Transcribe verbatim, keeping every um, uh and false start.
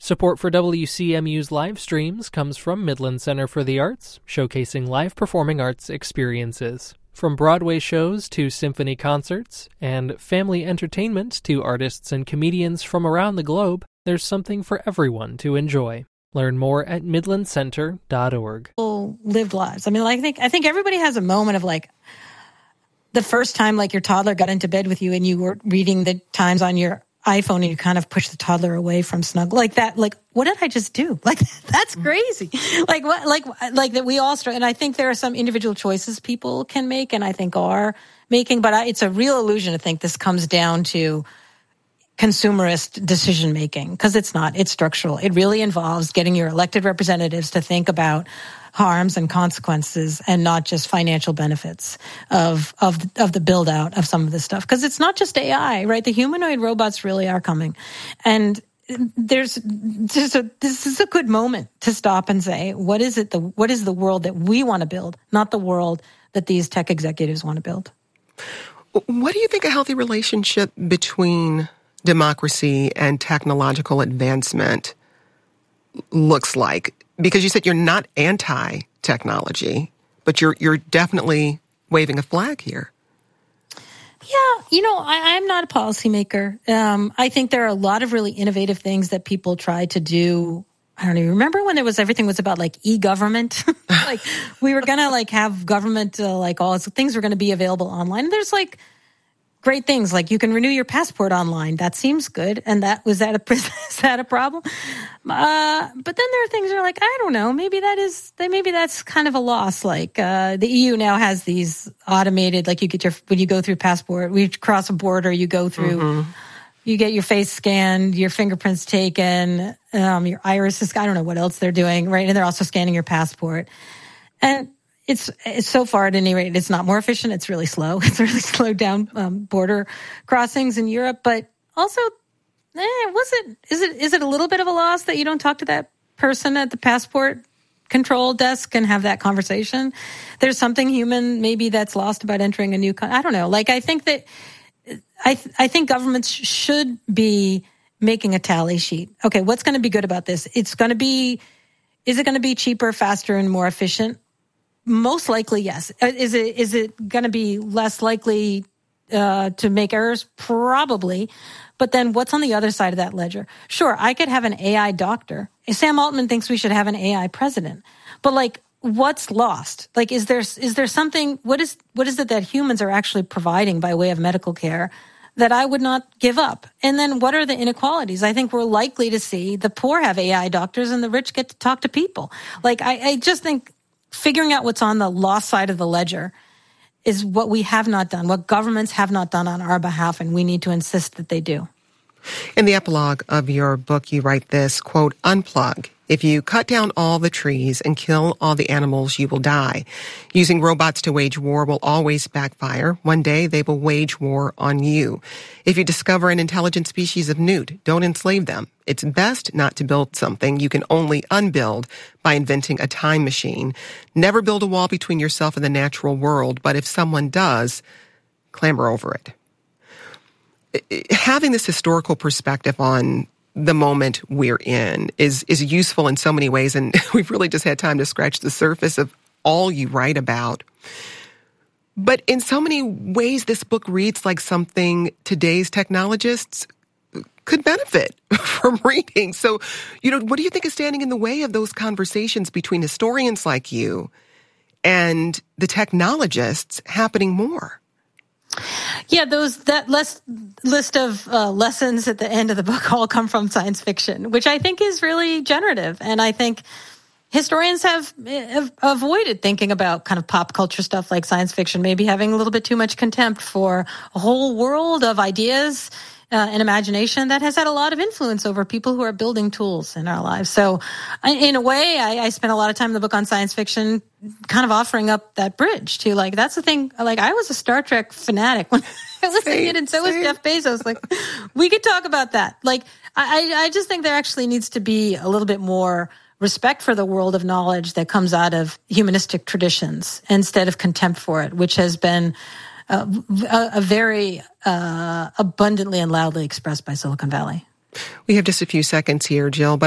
Support for W C M U's live streams comes from Midland Center for the Arts, showcasing live performing arts experiences. From Broadway shows to symphony concerts, and family entertainment to artists and comedians from around the globe, there's something for everyone to enjoy. Learn more at midland center dot org. Lived lives. I mean, like, I think I think everybody has a moment of like the first time like your toddler got into bed with you and you were reading the times on your iPhone and you kind of push the toddler away from snuggle like that. Like, what did I just do? Like, that's crazy. Like what? Like like that we all start. And I think there are some individual choices people can make, and I think are making. But I, it's a real illusion to think this comes down to consumerist decision making, because it's not. It's structural. It really involves getting your elected representatives to think about harms and consequences and not just financial benefits of of of the build out of some of this stuff. Because it's not just A I, right? The humanoid robots really are coming, and there's this is a this is a good moment to stop and say, what is it? The what is the world that we want to build, not the world that these tech executives want to build. What do you think a healthy relationship between democracy and technological advancement looks like? Because you said you're not anti-technology, but you're you're definitely waving a flag here. Yeah, you know, I, I'm not a policymaker. Um, I think there are a lot of really innovative things that people try to do. I don't even remember when there was everything was about like e-government. Like we were gonna like have government uh, like all things were gonna be available online. And there's like great things like you can renew your passport online. That seems good. And that was that a is that a problem? Uh, but then there are things that are like, I don't know, maybe that is maybe that's kind of a loss. Like uh, the E U now has these automated, like you get your when you go through passport, we cross a border, you go through, mm-hmm. you get your face scanned, your fingerprints taken, um, your iris is, I don't know what else they're doing, right? And they're also scanning your passport. And It's, it's so far at any rate, it's not more efficient. It's really slow. It's really slowed down um, border crossings in Europe. But also, eh, was it, is it, is it a little bit of a loss that you don't talk to that person at the passport control desk and have that conversation? There's something human maybe that's lost about entering a new country. I don't know. Like, I think that, I, th- I think governments should be making a tally sheet. Okay, what's going to be good about this? It's going to be, is it going to be cheaper, faster, and more efficient? Most likely, yes. Is it is it going to be less likely uh, to make errors? Probably. But then what's on the other side of that ledger? Sure, I could have an A I doctor. Sam Altman thinks we should have an A I president. But like, what's lost? Like, is there is there something? What is what is it that humans are actually providing by way of medical care that I would not give up? And then what are the inequalities? I think we're likely to see the poor have A I doctors and the rich get to talk to people. Like, I, I just think figuring out what's on the lost side of the ledger is what we have not done, what governments have not done on our behalf, and we need to insist that they do. In the epilogue of your book, you write this, quote, unplug. If you cut down all the trees and kill all the animals, you will die. Using robots to wage war will always backfire. One day they will wage war on you. If you discover an intelligent species of newt, don't enslave them. It's best not to build something you can only unbuild by inventing a time machine. Never build a wall between yourself and the natural world, but if someone does, clamber over it. Having this historical perspective on the moment we're in is is useful in so many ways, and we've really just had time to scratch the surface of all you write about. But in so many ways, this book reads like something today's technologists could benefit from reading. So, you know, what do you think is standing in the way of those conversations between historians like you and the technologists happening more? Yeah, those that list list of uh, lessons at the end of the book all come from science fiction, which I think is really generative. And I think historians have, have avoided thinking about kind of pop culture stuff like science fiction, maybe having a little bit too much contempt for a whole world of ideas uh, and imagination that has had a lot of influence over people who are building tools in our lives. So in a way, I, I spent a lot of time in the book on science fiction, kind of offering up that bridge to like, that's the thing. Like, I was a Star Trek fanatic when I was a kid, and so was Jeff Bezos. Like, we could talk about that. Like, I, I just think there actually needs to be a little bit more respect for the world of knowledge that comes out of humanistic traditions instead of contempt for it, which has been uh, a, a very uh, abundantly and loudly expressed by Silicon Valley. We have just a few seconds here, Jill, but